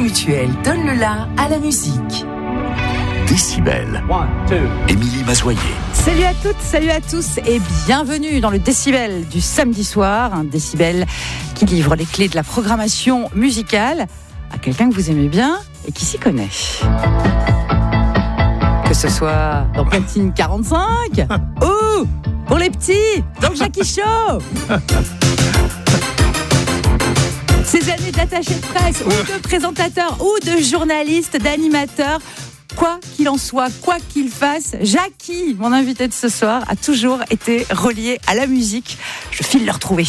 Mutuelle donne le la à la musique. Décibel. Émilie Mazoyer. Salut à toutes, salut à tous et bienvenue dans le Décibel du samedi soir. Un Décibel qui livre les clés de la programmation musicale à quelqu'un que vous aimez bien et qui s'y connaît. Que ce soit dans Platine 45 ou pour les petits, dans le Jackie Show. Ces années d'attaché de presse ou de présentateur ou de journaliste, d'animateur, quoi qu'il en soit, quoi qu'il fasse, Jackie, mon invité de ce soir, a toujours été relié à la musique. Je file le retrouver.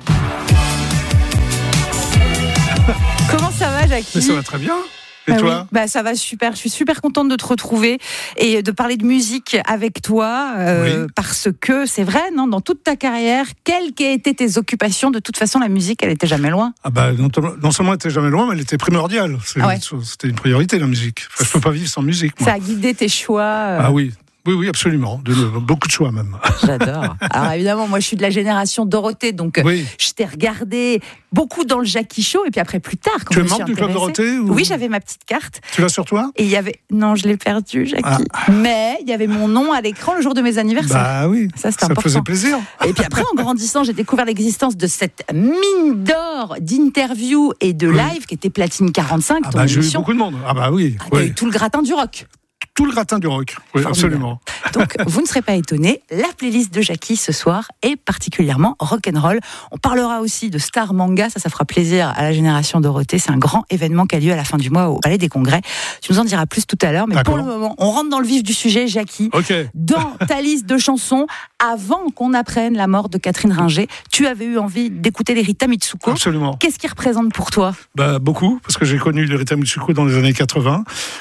Comment ça va, Jackie ? Mais ça va très bien. Et toi ? Oui, ça va super. Je suis super contente de te retrouver et de parler de musique avec toi parce que c'est vrai, non, dans toute ta carrière, quelles qu'aient été tes occupations, de toute façon, la musique, elle était jamais loin. Non seulement elle était jamais loin, mais elle était primordiale. C'était une priorité, la musique. Enfin, je peux pas vivre sans musique, moi. Ça a guidé tes choix. Ah oui. Oui, absolument. Beaucoup de choix, même. J'adore. Alors, évidemment, moi, je suis de la génération Dorothée, donc je t'ai regardé beaucoup dans le Jackie Show, et puis après, plus tard, quand tu je me es suis membre du Club Dorothée ou... Oui, j'avais ma petite carte. Tu l'as sur toi ? Et il y avait... Non, je l'ai perdu, Jackie. Mais il y avait mon nom à l'écran le jour de mes anniversaires. Bah oui, ça important. faisait plaisir. Et puis après, en grandissant, j'ai découvert l'existence de cette mine d'or d'interviews et de live qui était Platine 45. J'ai eu beaucoup de monde. T'as eu tout le gratin du rock. Tout le gratin du rock, oui, absolument. Donc, vous ne serez pas étonnés, la playlist de Jackie ce soir est particulièrement rock'n'roll. On parlera aussi de Star Manga, ça fera plaisir à la génération Dorothée. C'est un grand événement qui a lieu à la fin du mois au Palais des Congrès. Tu nous en diras plus tout à l'heure, mais pour le moment, on rentre dans le vif du sujet, Jackie. Dans ta liste de chansons, avant qu'on apprenne la mort de Catherine Ringer, tu avais eu envie d'écouter les Rita Mitsuko. Absolument. Qu'est-ce qui représente pour toi ? Beaucoup, parce que j'ai connu les Rita Mitsuko dans les années 80.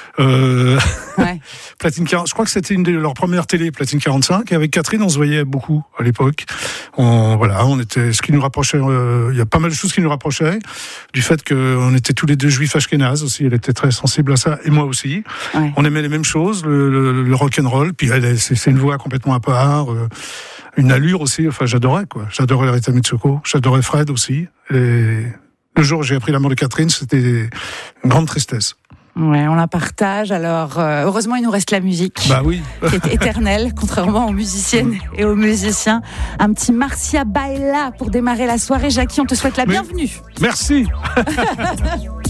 Platine 40, je crois que c'était une de leurs premières télé, Platine 45, et avec Catherine, on se voyait beaucoup à l'époque. On était, ce qui nous rapprochait, il y a pas mal de choses qui nous rapprochaient, du fait qu'on était tous les deux juifs ashkénazes aussi, elle était très sensible à ça, et moi aussi. On aimait les mêmes choses, le rock'n'roll, puis c'est une voix complètement à part, une allure aussi, enfin j'adorais les Rita Mitsuko, j'adorais Fred aussi, et le jour où j'ai appris la mort de Catherine, c'était une grande tristesse. Ouais, on la partage. Alors, heureusement, il nous reste la musique. Qui est éternelle, contrairement aux musiciennes et aux musiciens. Un petit Marcia Baila pour démarrer la soirée. Jackie, on te souhaite la bienvenue. Merci.